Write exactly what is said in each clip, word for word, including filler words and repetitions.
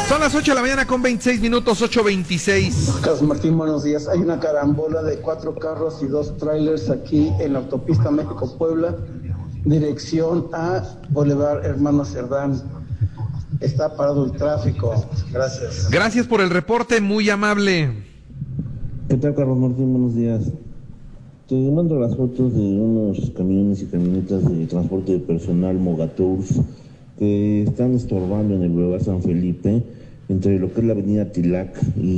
Son las ocho de la mañana con veintiséis minutos, ocho veintiséis. Carlos Martín, buenos días. Hay una carambola de cuatro carros y dos trailers aquí en la autopista México-Puebla, dirección a Boulevard Hermano Cerdán. Está parado el tráfico. Gracias. Gracias por el reporte, muy amable. ¿Qué tal, Carlos Martín? Buenos días. Te mando las fotos de unos camiones y camionetas de transporte de personal Mogatours que están estorbando en el Boulevard San Felipe, entre lo que es la avenida Tilac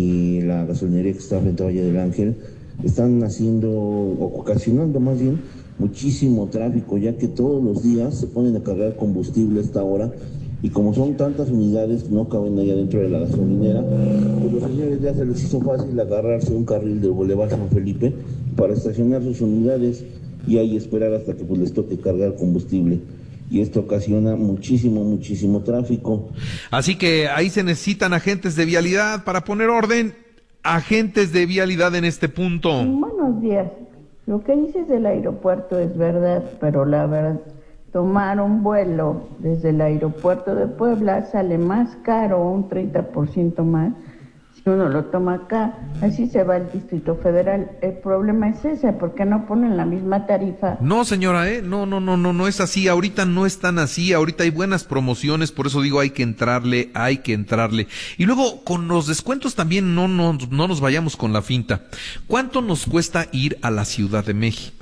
y la gasolinería que está frente a Valle del Ángel. Están haciendo, o ocasionando más bien, muchísimo tráfico, ya que todos los días se ponen a cargar combustible a esta hora, y como son tantas unidades que no caben allá dentro de la gasolinera, pues los señores ya se les hizo fácil agarrarse un carril del Boulevard San Felipe para estacionar sus unidades y ahí esperar hasta que pues les toque cargar combustible. Y esto ocasiona muchísimo, muchísimo tráfico. Así que ahí se necesitan agentes de vialidad para poner orden, agentes de vialidad en este punto. Buenos días. Lo que dices del aeropuerto es verdad, pero la verdad, tomar un vuelo desde el aeropuerto de Puebla sale más caro, un treinta por ciento más, si uno lo toma acá. Así se va al Distrito Federal. El problema es ese, porque no ponen la misma tarifa. No, señora, eh, no, no, no, no, no es así. Ahorita no es tan así. Ahorita hay buenas promociones, por eso digo hay que entrarle, hay que entrarle. Y luego con los descuentos también no, no, no nos vayamos con la finta. ¿Cuánto nos cuesta ir a la Ciudad de México?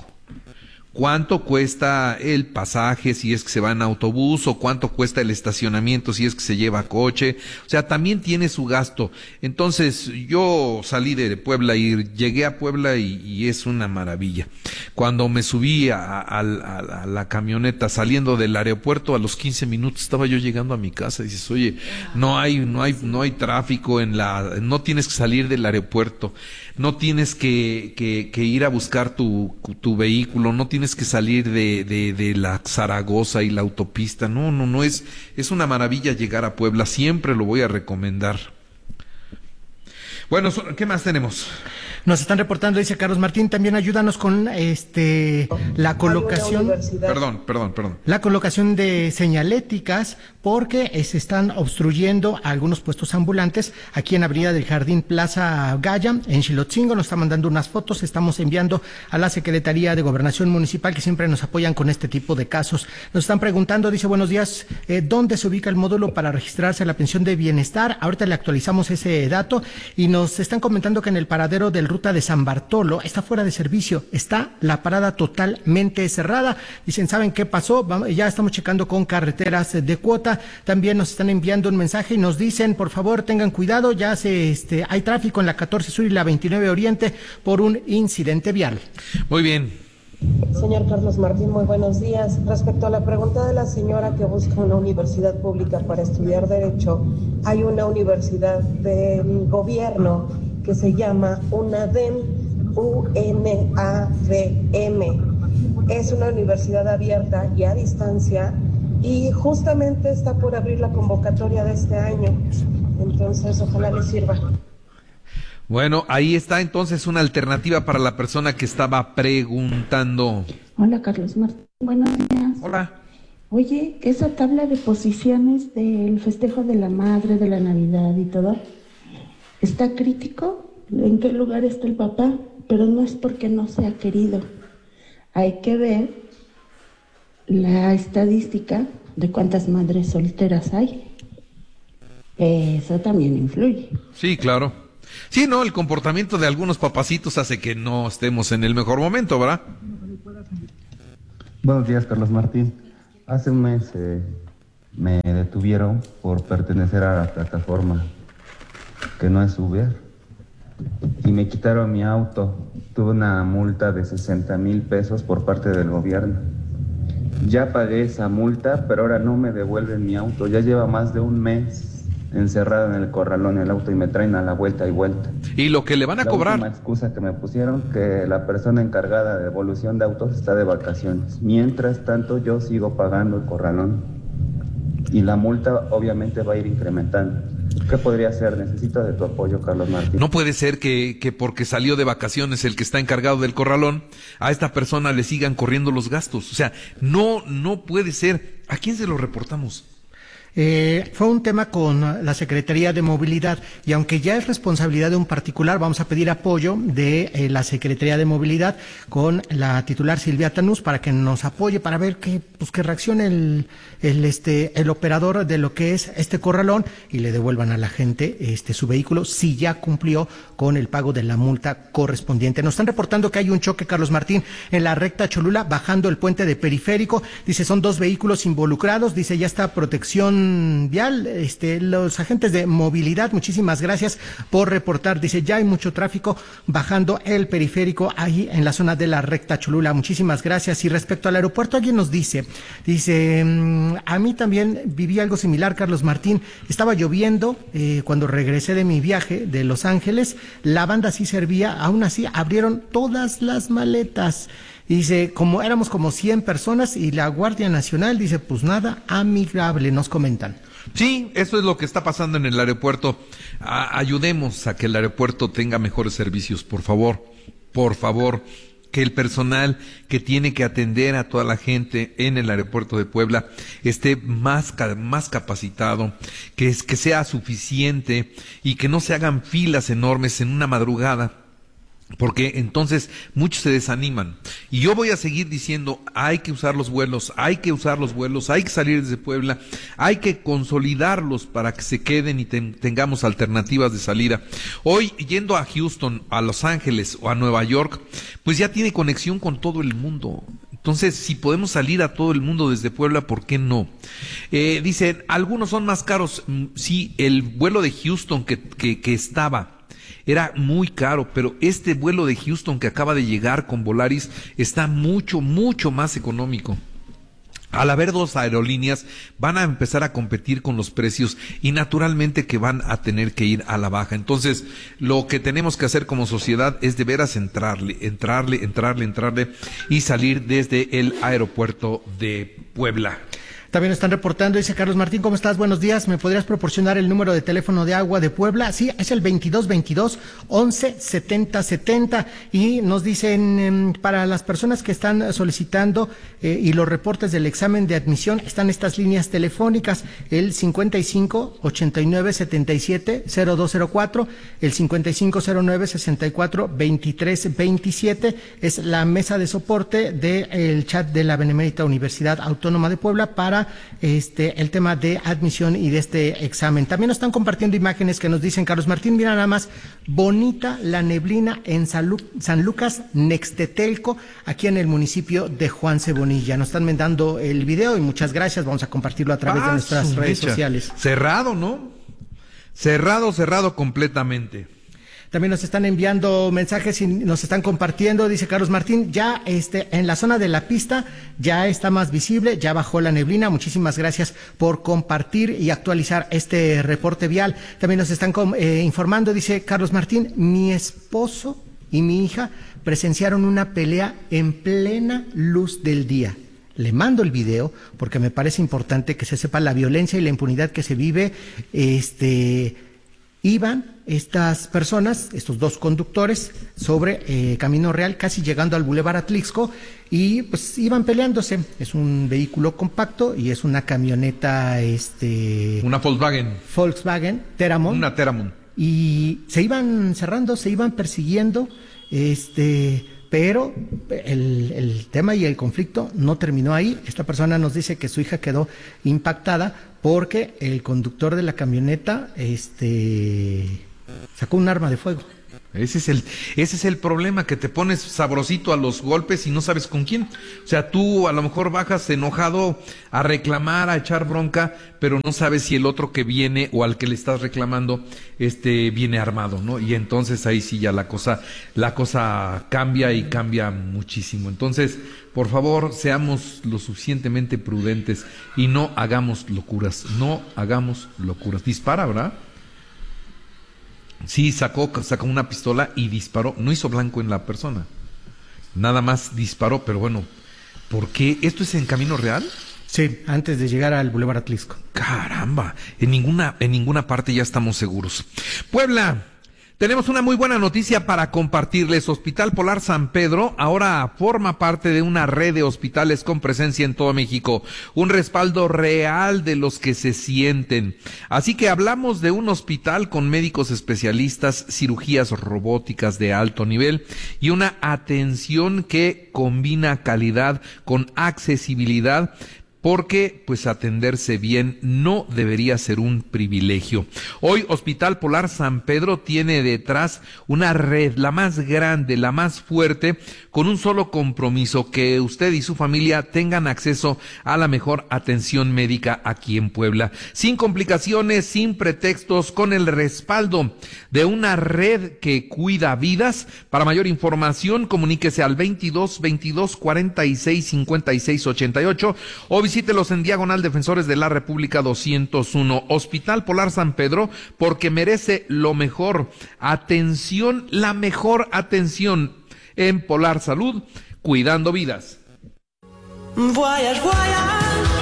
¿Cuánto cuesta el pasaje si es que se va en autobús, o cuánto cuesta el estacionamiento si es que se lleva coche? O sea, también tiene su gasto. Entonces, yo salí de Puebla y llegué a Puebla y, y es una maravilla. Cuando me subí a, a, a, a la camioneta saliendo del aeropuerto, a los quince minutos estaba yo llegando a mi casa. Y dices, oye, no hay, no hay, no hay tráfico en la, no tienes que salir del aeropuerto, no tienes que, que, que ir a buscar tu, tu vehículo, no tienes que salir de, de, de la Zaragoza y la autopista. No, no, no, es, es una maravilla llegar a Puebla, siempre lo voy a recomendar. Bueno, ¿qué más tenemos? Nos están reportando, dice Carlos Martín, también ayúdanos con este la colocación. Perdón, perdón, perdón. La colocación de señaléticas, porque eh, se están obstruyendo algunos puestos ambulantes aquí en Avenida del Jardín Plaza Gaya, en Xilotzingo. Nos está mandando unas fotos, estamos enviando a la Secretaría de Gobernación Municipal, que siempre nos apoyan con este tipo de casos. Nos están preguntando, dice, buenos días, eh, ¿dónde se ubica el módulo para registrarse a la pensión de bienestar? Ahorita le actualizamos ese dato, y nos están comentando que en el paradero del Ruta de San Bartolo está fuera de servicio, está la parada totalmente cerrada. Dicen, ¿saben qué pasó? Vamos, ya estamos checando con Carreteras de Cuota. También nos están enviando un mensaje y nos dicen, por favor, tengan cuidado, ya se este hay tráfico en la catorce Sur y la veintinueve Oriente por un incidente vial. Muy bien. Señor Carlos Martín, muy buenos días. Respecto a la pregunta de la señora que busca una universidad pública para estudiar Derecho, hay una universidad del gobierno que se llama UNADEM, U N A D M. Es una universidad abierta y a distancia, y justamente está por abrir la convocatoria de este año. Entonces, ojalá les sirva. Bueno, ahí está entonces una alternativa para la persona que estaba preguntando. Hola, Carlos Martín. Buenos días. Hola. Oye, esa tabla de posiciones del festejo de la madre, de la Navidad y todo, ¿está crítico? ¿En qué lugar está el papá? Pero no es porque no sea querido. Hay que ver la estadística de cuántas madres solteras hay. Eso también influye. Sí, claro. Sí, no, el comportamiento de algunos papacitos hace que no estemos en el mejor momento, ¿verdad? Buenos días, Carlos Martín. Hace un mes eh, me detuvieron por pertenecer a la plataforma que no es Uber y me quitaron mi auto. Tuve una multa de sesenta mil pesos por parte del gobierno. Ya pagué esa multa, pero ahora no me devuelven mi auto. Ya lleva más de un mes encerrado en el corralón el auto y me traen a la vuelta y vuelta. ¿Y lo que le van a la cobrar? La excusa que me pusieron, que la persona encargada de devolución de autos está de vacaciones. Mientras tanto, yo sigo pagando el corralón y la multa obviamente va a ir incrementando. ¿Qué podría hacer? Necesito de tu apoyo, Carlos Martín. No puede ser que, que porque salió de vacaciones el que está encargado del corralón, a esta persona le sigan corriendo los gastos. O sea, no, no puede ser. ¿A quién se lo reportamos? Eh, fue un tema con la Secretaría de Movilidad y aunque ya es responsabilidad de un particular, vamos a pedir apoyo de eh, la Secretaría de Movilidad con la titular Silvia Tanús para que nos apoye, para ver que, pues, que reaccione el, el, este, el operador de lo que es este corralón y le devuelvan a la gente este, su vehículo si ya cumplió con el pago de la multa correspondiente. Nos están reportando que hay un choque, Carlos Martín, en la recta Cholula, bajando el puente de Periférico. Dice, son dos vehículos involucrados. Dice, ya está protección vial, este, los agentes de movilidad, muchísimas gracias por reportar. Dice, ya hay mucho tráfico bajando el Periférico ahí en la zona de la recta Cholula. Muchísimas gracias. Y respecto al aeropuerto, alguien nos dice, dice, a mí también viví algo similar, Carlos Martín. Estaba lloviendo eh, cuando regresé de mi viaje de Los Ángeles. La banda sí servía, aún así abrieron todas las maletas. Dice, como éramos como cien personas y la Guardia Nacional, dice, pues nada, amigable, nos comentan. Sí, eso es lo que está pasando en el aeropuerto. A- ayudemos a que el aeropuerto tenga mejores servicios, por favor, por favor. Que el personal que tiene que atender a toda la gente en el aeropuerto de Puebla esté más, más capacitado, que, es, que sea suficiente y que no se hagan filas enormes en una madrugada. Porque entonces muchos se desaniman. Y yo voy a seguir diciendo, hay que usar los vuelos, hay que usar los vuelos, hay que salir desde Puebla, hay que consolidarlos para que se queden y ten, tengamos alternativas de salida. Hoy, yendo a Houston, a Los Ángeles o a Nueva York, pues ya tiene conexión con todo el mundo. Entonces, si podemos salir a todo el mundo desde Puebla, ¿por qué no? Eh, dicen, algunos son más caros. Sí, el vuelo de Houston que, que, que estaba era muy caro, pero este vuelo de Houston que acaba de llegar con Volaris está mucho, mucho más económico. Al haber dos aerolíneas, van a empezar a competir con los precios y naturalmente que van a tener que ir a la baja. Entonces, lo que tenemos que hacer como sociedad es de veras entrarle, entrarle, entrarle, entrarle y salir desde el aeropuerto de Puebla. También están reportando, dice Carlos Martín, ¿cómo estás? Buenos días, ¿me podrías proporcionar el número de teléfono de agua de Puebla? Sí, es el veintidós veintidós once setenta setenta y nos dicen, eh, para las personas que están solicitando eh, y los reportes del examen de admisión, están estas líneas telefónicas, el cincuenta y cinco ochenta y nueve setenta y siete cero dos cero cuatro, el cincuenta y cinco cero nueve sesenta y cuatro veintitrés veintisiete, es la mesa de soporte del chat de la Benemérita Universidad Autónoma de Puebla para Este, el tema de admisión y de este examen. También nos están compartiendo imágenes que nos dicen, Carlos Martín, mira nada más, bonita la neblina en San, Lu- San Lucas, Nextetelco, aquí en el municipio de Juan Cebonilla. Nos están mandando el video y muchas gracias, vamos a compartirlo a través ah, de nuestras redes mecha. sociales. Cerrado, ¿no? Cerrado, cerrado completamente. También nos están enviando mensajes y nos están compartiendo, dice Carlos Martín, ya este, en la zona de la pista ya está más visible, ya bajó la neblina. Muchísimas gracias por compartir y actualizar este reporte vial. También nos están eh, informando, dice Carlos Martín, mi esposo y mi hija presenciaron una pelea en plena luz del día. Le mando el video porque me parece importante que se sepa la violencia y la impunidad que se vive. Este, iban estas personas, estos dos conductores, sobre eh, Camino Real, casi llegando al Boulevard Atlixco, y pues iban peleándose. Es un vehículo compacto y es una camioneta, este... Una Volkswagen. Volkswagen, Teramon. Una Teramon. Y se iban cerrando, se iban persiguiendo, este... pero el, el tema y el conflicto no terminó ahí. Esta persona nos dice que su hija quedó impactada porque el conductor de la camioneta este, sacó un arma de fuego. Ese es el, ese es el problema, que te pones sabrosito a los golpes y no sabes con quién. O sea, tú a lo mejor bajas enojado a reclamar, a echar bronca, pero no sabes si el otro que viene o al que le estás reclamando, este, viene armado, ¿no? Y entonces ahí sí ya la cosa, la cosa cambia y cambia muchísimo. Entonces, por favor, seamos lo suficientemente prudentes y no hagamos locuras, no hagamos locuras. Dispara, ¿verdad? Sí, sacó, sacó una pistola y disparó. No hizo blanco en la persona. Nada más disparó, pero bueno, ¿por qué? ¿Esto es en Camino Real? Sí, antes de llegar al Boulevard Atlixco. Caramba, en ninguna, en ninguna parte ya estamos seguros. Puebla, Tenemos una muy buena noticia para compartirles. Hospital Polar San Pedro ahora forma parte de una red de hospitales con presencia en todo México. Un respaldo real de los que se sienten. Así que hablamos de un hospital con médicos especialistas, cirugías robóticas de alto nivel y una atención que combina calidad con accesibilidad. Porque, pues, atenderse bien no debería ser un privilegio. Hoy, Hospital Polar San Pedro tiene detrás una red, la más grande, la más fuerte, con un solo compromiso, que usted y su familia tengan acceso a la mejor atención médica aquí en Puebla. Sin complicaciones, sin pretextos, con el respaldo de una red que cuida vidas. Para mayor información, comuníquese al veintidós, veintidós, cuarenta y seis, cincuenta y seis, ochenta y ocho o visítelos en Diagonal Defensores de la República doscientos uno. Hospital Polar San Pedro, porque merece lo mejor. Atención, la mejor atención en Polar Salud, cuidando vidas. Voyage, voyage.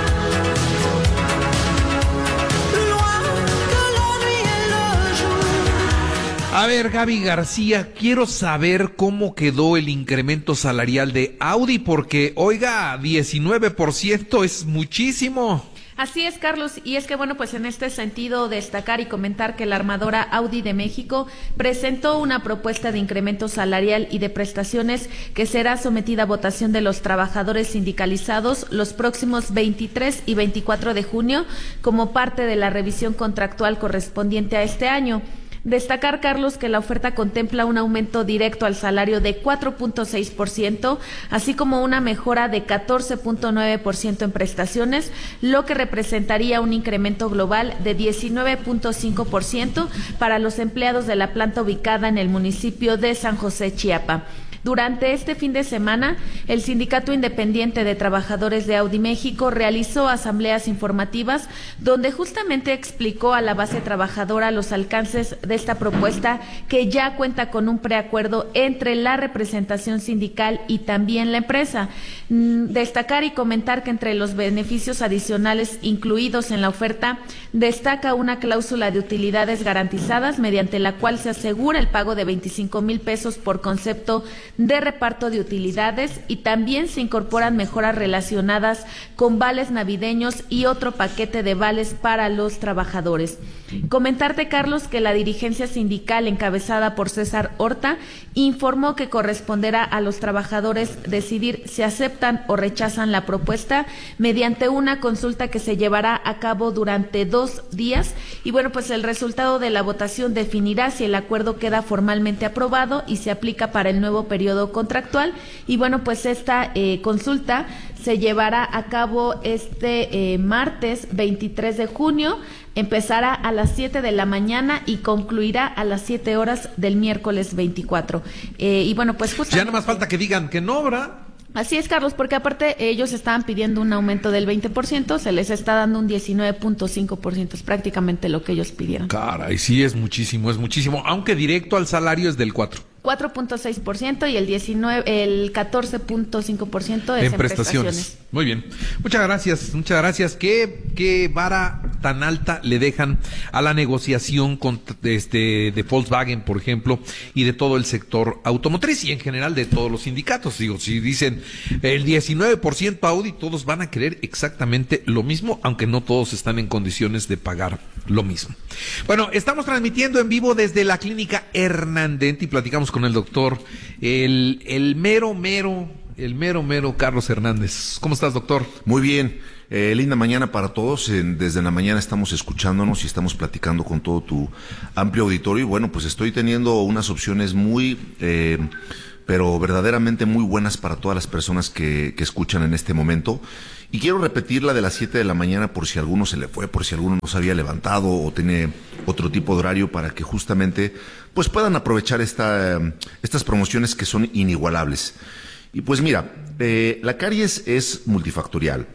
A ver, Gaby García, quiero saber cómo quedó el incremento salarial de Audi, porque, oiga, diecinueve por ciento es muchísimo. Así es, Carlos, y es que bueno, pues en este sentido destacar y comentar que la armadora Audi de México presentó una propuesta de incremento salarial y de prestaciones que será sometida a votación de los trabajadores sindicalizados los próximos veintitrés y veinticuatro de junio como parte de la revisión contractual correspondiente a este año. Destacar, Carlos, que la oferta contempla un aumento directo al salario de cuatro punto seis por ciento, así como una mejora de catorce punto nueve por ciento en prestaciones, lo que representaría un incremento global de diecinueve punto cinco por ciento para los empleados de la planta ubicada en el municipio de San José, Chiapa. Durante este fin de semana, el Sindicato Independiente de Trabajadores de Audi México realizó asambleas informativas donde justamente explicó a la base trabajadora los alcances de esta propuesta, que ya cuenta con un preacuerdo entre la representación sindical y también la empresa. Destacar y comentar que entre los beneficios adicionales incluidos en la oferta destaca una cláusula de utilidades garantizadas mediante la cual se asegura el pago de veinticinco mil pesos por concepto de reparto de utilidades, y también se incorporan mejoras relacionadas con vales navideños y otro paquete de vales para los trabajadores. Comentarte, Carlos, que la dirigencia sindical encabezada por César Horta informó que corresponderá a los trabajadores decidir si aceptan o rechazan la propuesta mediante una consulta que se llevará a cabo durante dos días y bueno, pues el resultado de la votación definirá si el acuerdo queda formalmente aprobado y se aplica para el nuevo periodo contractual. Y bueno, pues esta eh, consulta se llevará a cabo este eh, martes veintitrés de junio, empezará a las siete de la mañana y concluirá a las siete horas del miércoles veinticuatro. Eh, y bueno, pues justamente... Ya nada más falta que digan que no, ¿verdad? Así es, Carlos, porque aparte ellos estaban pidiendo un aumento del veinte por ciento, se les está dando un diecinueve punto cinco por ciento, es prácticamente lo que ellos pidieron. Caray, sí es muchísimo, es muchísimo, aunque directo al salario es del cuatro. cuatro punto seis por ciento y el diecinueve, el catorce punto cinco por ciento es en, en prestaciones. prestaciones. Muy bien. Muchas gracias, muchas gracias. ¿Qué, qué vara tan alta le dejan a la negociación con, este, de Volkswagen, por ejemplo, y de todo el sector automotriz y en general de todos los sindicatos? Digo, si dicen el diecinueve por ciento Audi, todos van a querer exactamente lo mismo, aunque no todos están en condiciones de pagar lo mismo. Bueno, estamos transmitiendo en vivo desde la clínica Hernandent y platicamos con el doctor, el, el mero, mero, el mero, mero Carlos Hernández. ¿Cómo estás, doctor? Muy bien. Eh, linda mañana para todos. Eh, desde la mañana estamos escuchándonos y estamos platicando con todo tu amplio auditorio. Y bueno, pues estoy teniendo unas opciones muy, eh, pero verdaderamente muy buenas para todas las personas que, que escuchan en este momento. Y quiero repetir la de las siete de la mañana por si a alguno se le fue, por si alguno no se había levantado o tiene otro tipo de horario, para que justamente pues puedan aprovechar esta, estas promociones que son inigualables. Y pues mira, eh, la caries es multifactorial.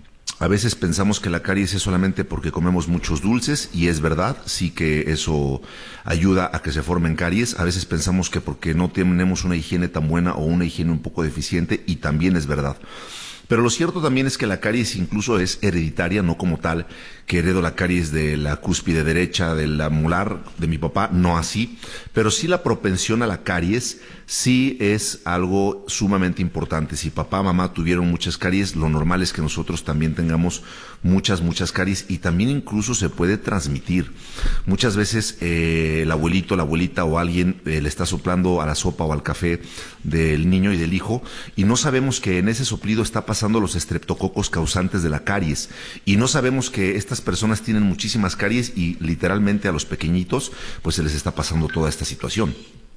A veces pensamos que la caries es solamente porque comemos muchos dulces, y es verdad, sí que eso ayuda a que se formen caries. A veces pensamos que porque no tenemos una higiene tan buena o una higiene un poco deficiente, y también es verdad. Pero lo cierto también es que la caries incluso es hereditaria, no como tal, que heredo la caries de la cúspide derecha, de la molar de mi papá, no así, pero sí la propensión a la caries sí es algo sumamente importante. Si papá, mamá tuvieron muchas caries, lo normal es que nosotros también tengamos muchas, muchas caries, y también incluso se puede transmitir. Muchas veces eh, el abuelito, la abuelita o alguien eh, le está soplando a la sopa o al café del niño y del hijo, y no sabemos que en ese soplido está pasando los estreptococos causantes de la caries, y no sabemos que estas personas tienen muchísimas caries y literalmente a los pequeñitos pues se les está pasando toda esta situación.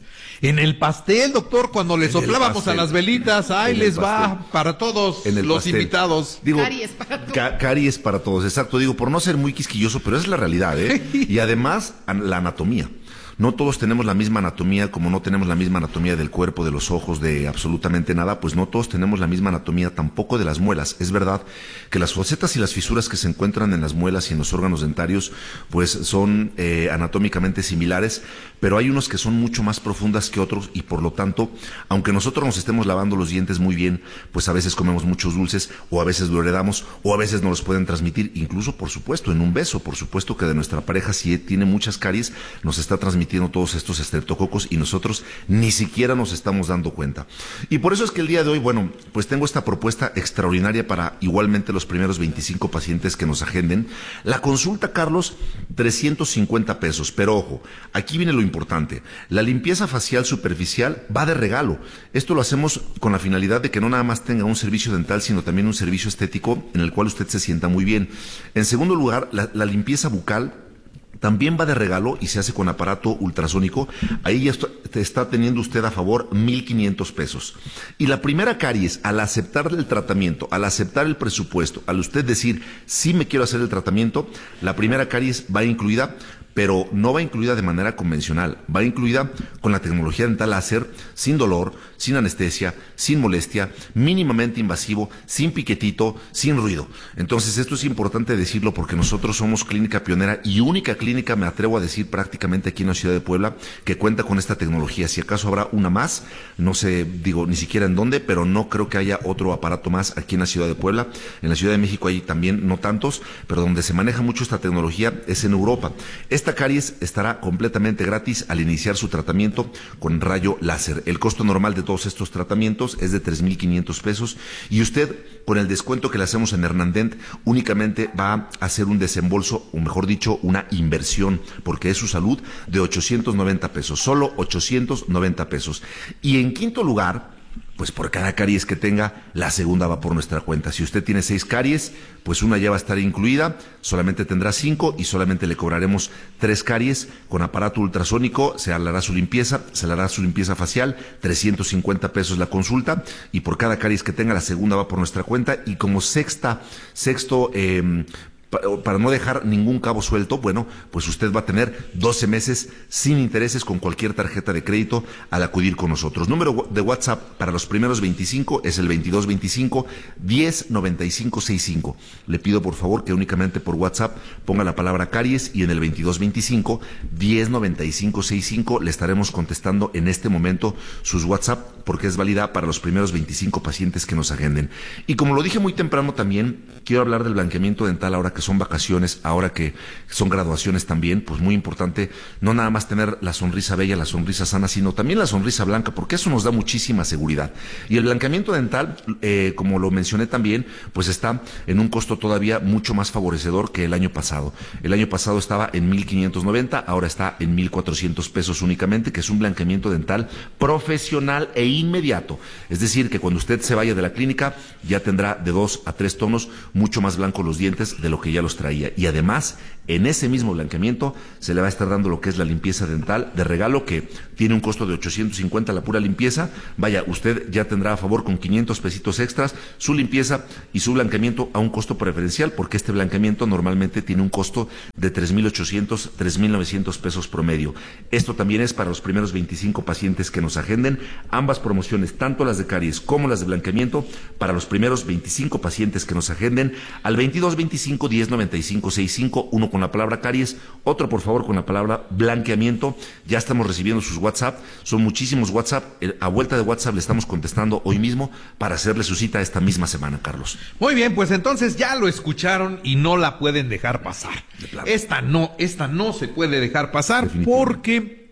En el pastel, doctor, cuando le En soplábamos a las velitas, ahí En les el va pastel. para todos En el los pastel. invitados. Digo, Caries para todos. ca- caries para todos, exacto. Digo, por no ser muy quisquilloso, pero esa es la realidad, ¿eh? Y además, an- la anatomía. No todos tenemos la misma anatomía, como no tenemos la misma anatomía del cuerpo, de los ojos, de absolutamente nada, pues no todos tenemos la misma anatomía tampoco de las muelas. Es verdad que las fosetas y las fisuras que se encuentran en las muelas y en los órganos dentarios, pues son eh, anatómicamente similares, pero hay unos que son mucho más profundas que otros, y por lo tanto, aunque nosotros nos estemos lavando los dientes muy bien, pues a veces comemos muchos dulces, o a veces lo heredamos, o a veces nos los pueden transmitir, incluso por supuesto en un beso. Por supuesto que de nuestra pareja, si tiene muchas caries, nos está transmitiendo todos estos estreptococos y nosotros ni siquiera nos estamos dando cuenta. Y por eso es que el día de hoy, bueno, pues tengo esta propuesta extraordinaria para igualmente los primeros veinticinco pacientes que nos agenden. La consulta, Carlos, trescientos cincuenta pesos, pero ojo, aquí viene lo importante. La limpieza facial superficial va de regalo. Esto lo hacemos con la finalidad de que no nada más tenga un servicio dental, sino también un servicio estético en el cual usted se sienta muy bien. En segundo lugar, la, la limpieza bucal también va de regalo y se hace con aparato ultrasónico. Ahí ya está, está teniendo usted a favor mil quinientos pesos. Y la primera caries, al aceptar el tratamiento, al aceptar el presupuesto, al usted decir, sí me quiero hacer el tratamiento, la primera caries va incluida, pero no va incluida de manera convencional, va incluida con la tecnología dental láser, sin dolor, sin anestesia, sin molestia, mínimamente invasivo, sin piquetito, sin ruido. Entonces esto es importante decirlo porque nosotros somos clínica pionera y única clínica, me atrevo a decir prácticamente aquí en la ciudad de Puebla, que cuenta con esta tecnología. Si acaso habrá una más, no sé, digo, ni siquiera en dónde, pero no creo que haya otro aparato más aquí en la ciudad de Puebla. En la Ciudad de México hay también, no tantos, pero donde se maneja mucho esta tecnología es en Europa. Esta caries estará completamente gratis al iniciar su tratamiento con rayo láser. El costo normal de todos estos tratamientos es de tres mil quinientos pesos y usted, con el descuento que le hacemos en Hernandent, únicamente va a hacer un desembolso, o mejor dicho, una inversión, porque es su salud, de ochocientos noventa pesos, solo ochocientos noventa pesos. Y en quinto lugar, pues por cada caries que tenga, la segunda va por nuestra cuenta. Si usted tiene seis caries, pues una ya va a estar incluida, solamente tendrá cinco y solamente le cobraremos tres caries. Con aparato ultrasónico se hará su limpieza, se le hará su limpieza facial, trescientos cincuenta pesos la consulta, y por cada caries que tenga, la segunda va por nuestra cuenta. Y como sexta, sexto, eh, para no dejar ningún cabo suelto, bueno, pues usted va a tener doce meses sin intereses con cualquier tarjeta de crédito al acudir con nosotros. Número de WhatsApp para los primeros veinticinco es el veintidós veinticinco diez noventa y cinco sesenta y cinco. Le pido por favor que únicamente por WhatsApp ponga la palabra caries y en el veintidós veinticinco diez noventa y cinco sesenta y cinco le estaremos contestando en este momento sus WhatsApp, porque es válida para los primeros veinticinco pacientes que nos agenden. Y como lo dije muy temprano también, quiero hablar del blanqueamiento dental ahora que son vacaciones, ahora que son graduaciones también, pues muy importante, no nada más tener la sonrisa bella, la sonrisa sana, sino también la sonrisa blanca, porque eso nos da muchísima seguridad. Y el blanqueamiento dental, eh, como lo mencioné también, pues está en un costo todavía mucho más favorecedor que el año pasado. El año pasado estaba en mil quinientos noventa, ahora está en mil cuatrocientos pesos únicamente, que es un blanqueamiento dental profesional e inmediato. Es decir, que cuando usted se vaya de la clínica, ya tendrá de dos a tres tonos mucho más blancos los dientes de lo que ya los traía. Y además, en ese mismo blanqueamiento se le va a estar dando lo que es la limpieza dental de regalo, que tiene un costo de ochocientos cincuenta la pura limpieza. Vaya, usted ya tendrá a favor con quinientos pesitos extras su limpieza y su blanqueamiento a un costo preferencial, porque este blanqueamiento normalmente tiene un costo de tres mil ochocientos, tres mil novecientos pesos promedio. Esto también es para los primeros veinticinco pacientes que nos agenden. Ambas promociones, tanto las de caries como las de blanqueamiento, para los primeros veinticinco pacientes que nos agenden al veintidós veinticinco diez noventa y cinco sesenta y cinco, uno con la palabra caries, otro por favor con la palabra blanqueamiento. Ya estamos recibiendo sus WhatsApp, son muchísimos WhatsApp, a vuelta de WhatsApp le estamos contestando hoy mismo para hacerle su cita esta misma semana, Carlos. Muy bien, pues entonces ya lo escucharon y no la pueden dejar pasar. Esta no, esta no se puede dejar pasar porque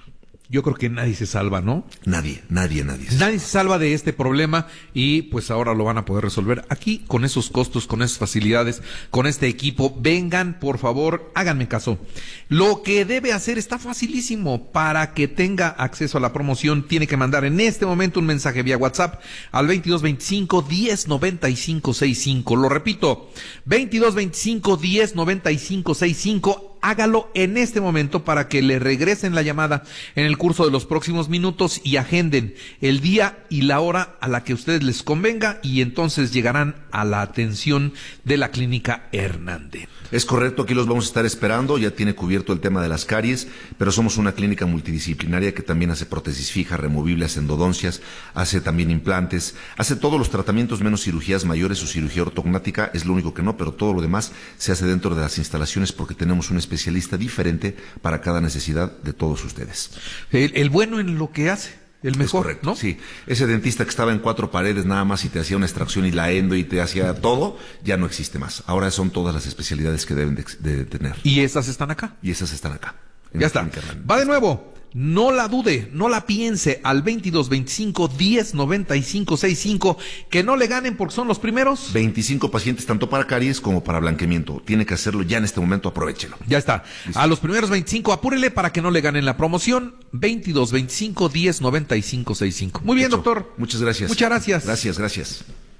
yo creo que nadie se salva, ¿no? Nadie, nadie, nadie. Nadie se salva de este problema y pues ahora lo van a poder resolver aquí con esos costos, con esas facilidades, con este equipo. Vengan, por favor, háganme caso. Lo que debe hacer está facilísimo. Para que tenga acceso a la promoción, tiene que mandar en este momento un mensaje vía WhatsApp al veintidós veinticinco diez noventa y cinco sesenta y cinco. Lo repito, veintidós veinticinco diez noventa y cinco sesenta y cinco. Hágalo en este momento para que le regresen la llamada en el curso de los próximos minutos y agenden el día y la hora a la que a ustedes les convenga y entonces llegarán a la atención de la Clínica Hernández. Es correcto, aquí los vamos a estar esperando, ya tiene cubierto el tema de las caries, pero somos una clínica multidisciplinaria que también hace prótesis fija, removibles, endodoncias, hace también implantes, hace todos los tratamientos menos cirugías mayores o cirugía ortognática, es lo único que no, pero todo lo demás se hace dentro de las instalaciones porque tenemos un especialista diferente para cada necesidad de todos ustedes. El, el bueno en lo que hace. El mejor, es correcto, ¿no? Sí. Ese dentista que estaba en cuatro paredes nada más y te hacía una extracción y la endo y te hacía todo, ya no existe más. Ahora son todas las especialidades que deben de, de tener. Y esas están acá. Y esas están acá. Ya está. Va de nuevo. No la dude, no la piense al veintidós veinticinco diez noventa y cinco sesenta y cinco, que no le ganen porque son los primeros. veinticinco pacientes tanto para caries como para blanqueamiento. Tiene que hacerlo ya en este momento, aprovéchelo. Ya está. Listo. A los primeros veinticinco, apúrele para que no le ganen la promoción. veintidós veinticinco diez noventa y cinco sesenta y cinco. Muy bien, Hecho. Doctor. Muchas gracias. Muchas gracias. Gracias, gracias.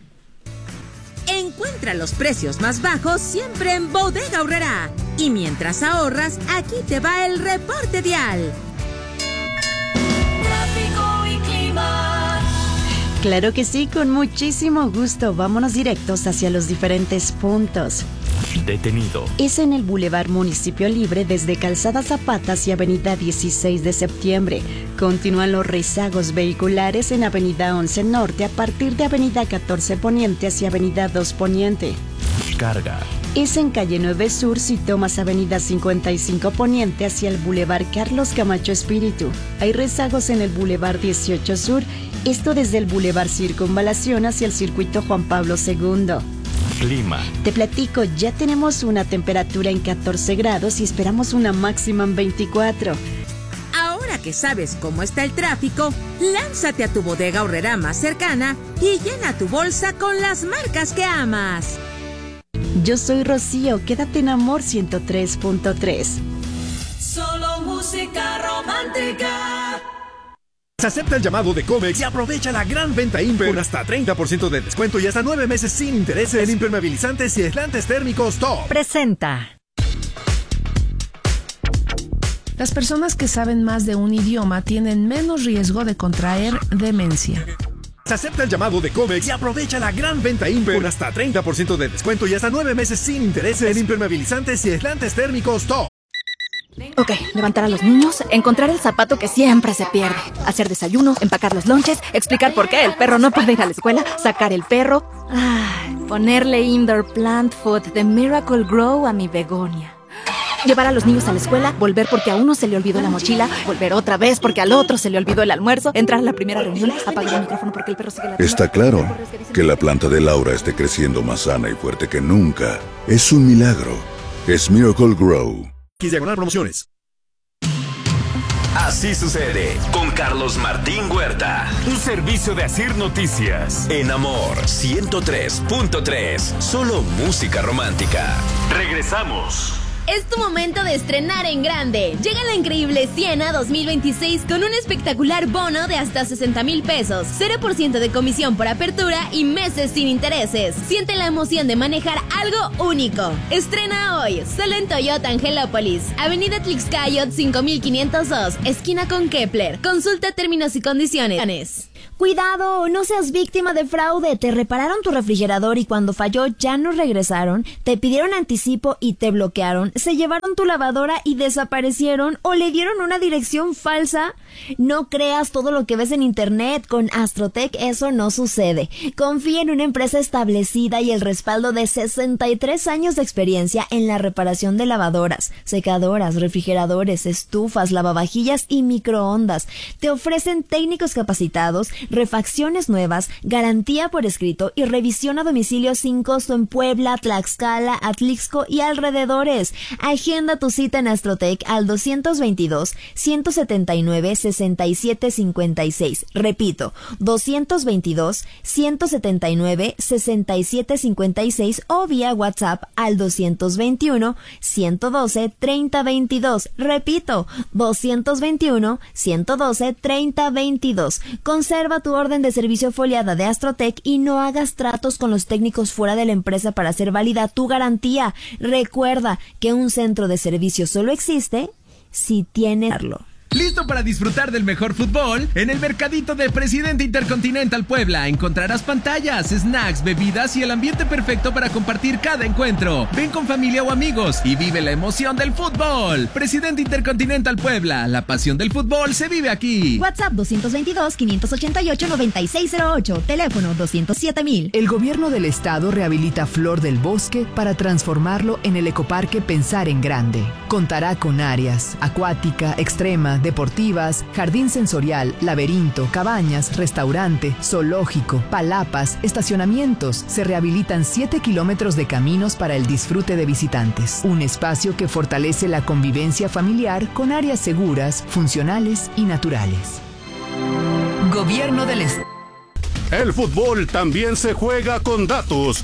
Encuentra los precios más bajos siempre en Bodega Aurrerá. Y mientras ahorras, aquí te va el reporte vial. Tráfico y clima. Claro que sí, con muchísimo gusto. Vámonos directos hacia los diferentes puntos. Detenido. Es en el Boulevard Municipio Libre desde Calzada Zapata hacia Avenida dieciséis de septiembre. Continúan los rezagos vehiculares en Avenida once Norte a partir de Avenida catorce Poniente hacia Avenida dos Poniente. Carga. Es en Calle nueve Sur si tomas Avenida cincuenta y cinco Poniente hacia el Boulevard Carlos Camacho Espíritu. Hay rezagos en el Boulevard dieciocho Sur, esto desde el Boulevard Circunvalación hacia el Circuito Juan Pablo segundo. Clima. Te platico, ya tenemos una temperatura en catorce grados y esperamos una máxima en veinticuatro. Ahora que sabes cómo está el tráfico, lánzate a tu Bodega Aurrerá más cercana y llena tu bolsa con las marcas que amas. Yo soy Rocío, quédate en Amor ciento tres punto tres. Solo música romántica. Se acepta el llamado de Comex y aprovecha la gran venta Imper con hasta treinta por ciento de descuento y hasta nueve meses sin intereses en impermeabilizantes y aislantes térmicos Top. Presenta. Las personas que saben más de un idioma tienen menos riesgo de contraer demencia. Se acepta el llamado de Comex y aprovecha la gran venta Imper con hasta treinta por ciento de descuento y hasta nueve meses sin intereses en impermeabilizantes y aislantes térmicos Top. Ok, levantar a los niños, encontrar el zapato que siempre se pierde, hacer desayuno, empacar los lonches, explicar por qué el perro no puede ir a la escuela, sacar el perro, ay, ponerle indoor plant food de Miracle Grow a mi begonia. Llevar a los niños a la escuela, volver porque a uno se le olvidó la mochila, volver otra vez porque al otro se le olvidó el almuerzo, entrar a la primera reunión, apagar el micrófono porque el perro sigue la... Está claro que la planta de Laura esté creciendo más sana y fuerte que nunca. Es un milagro. Es Miracle Grow. X diagonal promociones. Así sucede con Carlos Martín Huerta. Un servicio de Asir Noticias. En Amor ciento tres punto tres. Solo música romántica. Regresamos. Es tu momento de estrenar en grande. Llega la increíble Siena dos mil veintiséis con un espectacular bono de hasta sesenta mil pesos, cero por ciento de comisión por apertura y meses sin intereses. Siente la emoción de manejar algo único. Estrena hoy, solo en Toyota Angelópolis, Avenida Tlaxcayot cinco mil quinientos dos, esquina con Kepler. Consulta términos y condiciones. Cuidado, no seas víctima de fraude. Te repararon tu refrigerador y cuando falló ya no regresaron, te pidieron anticipo y te bloquearon, se llevaron tu lavadora y desaparecieron o le dieron una dirección falsa. No creas todo lo que ves en internet. Con Astrotech eso no sucede. Confía en una empresa establecida y el respaldo de sesenta y tres años de experiencia en la reparación de lavadoras, secadoras, refrigeradores, estufas, lavavajillas y microondas. Te ofrecen técnicos capacitados, refacciones nuevas, garantía por escrito y revisión a domicilio sin costo en Puebla, Tlaxcala, Atlixco y alrededores. Agenda tu cita en Astrotech al doscientos veintidós, ciento setenta y nueve, sesenta y siete cincuenta y seis. Repito, doscientos veintidós, ciento setenta y nueve, sesenta y siete cincuenta y seis o vía WhatsApp al doscientos veintiuno, ciento doce, treinta veintidós. Repito, doscientos veintiuno, ciento doce, treinta veintidós. Conserva tu orden de servicio foliada de Astrotech y no hagas tratos con los técnicos fuera de la empresa para hacer válida tu garantía. Recuerda que un centro de servicio solo existe si tiene darlo. ¿Listo para disfrutar del mejor fútbol? En el Mercadito de Presidente Intercontinental Puebla encontrarás pantallas, snacks, bebidas y el ambiente perfecto para compartir cada encuentro. Ven con familia o amigos y vive la emoción del fútbol. Presidente Intercontinental Puebla, la pasión del fútbol se vive aquí. WhatsApp doscientos veintidós, quinientos ochenta y ocho, noventa y seis cero ocho. Teléfono doscientos siete mil. El gobierno del estado rehabilita Flor del Bosque para transformarlo en el ecoparque Pensar en Grande. Contará con áreas acuática, extrema, deportivas, jardín sensorial, laberinto, cabañas, restaurante, zoológico, palapas, estacionamientos. Se rehabilitan siete kilómetros de caminos para el disfrute de visitantes. Un espacio que fortalece la convivencia familiar con áreas seguras, funcionales y naturales. Gobierno del Estado. El fútbol también se juega con datos.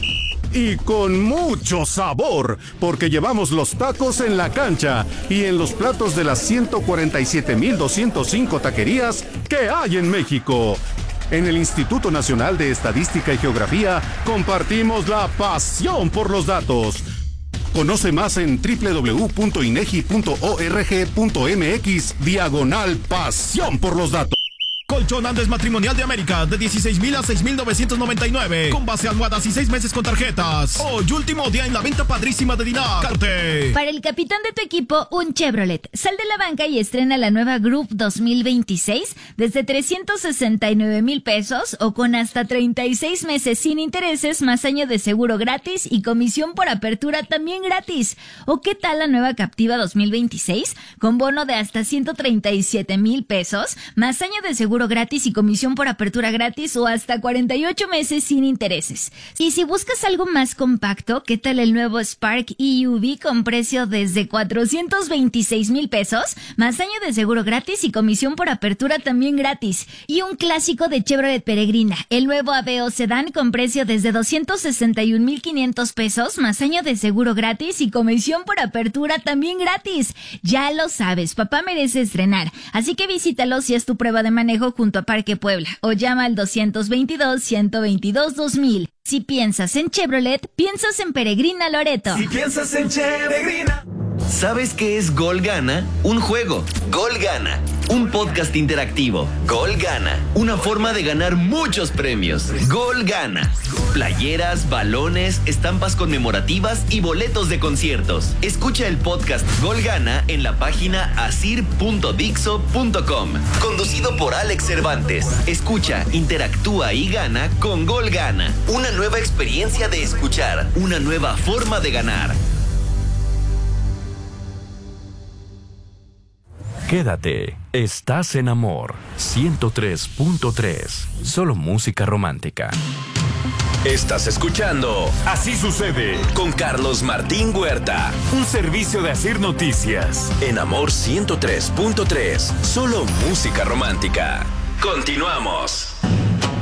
Y con mucho sabor, porque llevamos los tacos en la cancha y en los platos de las ciento cuarenta y siete mil doscientos cinco taquerías que hay en México. En el Instituto Nacional de Estadística y Geografía compartimos la pasión por los datos. Conoce más en doble u doble u doble u punto inegi punto org punto mx diagonal pasión por los datos. Colchón Andes Matrimonial de América de dieciséis mil a seis mil novecientos noventa y nueve con base almohadas y seis meses con tarjetas. Hoy último día en la venta padrísima de Dinar. Carte. Para el capitán de tu equipo, un Chevrolet. Sal de la banca y estrena la nueva Group dos mil veintiséis desde trescientos sesenta y nueve mil pesos o con hasta treinta y seis meses sin intereses, más año de seguro gratis y comisión por apertura también gratis. ¿O qué tal la nueva Captiva dos mil veintiséis con bono de hasta ciento treinta y siete mil pesos, más año de seguro gratis y comisión por apertura gratis o hasta cuarenta y ocho meses sin intereses? Y si buscas algo más compacto, ¿qué tal el nuevo Spark E U V con precio desde cuatrocientos veintiséis mil pesos, más año de seguro gratis y comisión por apertura también gratis? Y un clásico de Chevrolet Peregrina, el nuevo Aveo Sedán con precio desde doscientos sesenta y un mil quinientos pesos, más año de seguro gratis y comisión por apertura también gratis. Ya lo sabes, papá merece estrenar, así que visítalo si es tu prueba de manejo junto a Parque Puebla o llama al doscientos veintidós, ciento veintidós, dos mil. Si piensas en Chevrolet, piensas en Peregrina Loreto. Si piensas en Peregrina. ¿Sabes qué es Gol Gana? Un juego. Gol Gana. Un podcast interactivo. Gol Gana. Una forma de ganar muchos premios. Gol Gana. Playeras, balones, estampas conmemorativas y boletos de conciertos. Escucha el podcast Gol Gana en la página asir punto dixo punto com. Conducido por Alex Cervantes. Escucha, interactúa y gana con Gol Gana. Una nueva experiencia de escuchar. Una nueva forma de ganar. Quédate, estás en Amor ciento tres punto tres, solo música romántica. Estás escuchando Así Sucede con Carlos Martín Huerta, un servicio de Asir Noticias en Amor ciento tres punto tres, solo música romántica. Continuamos.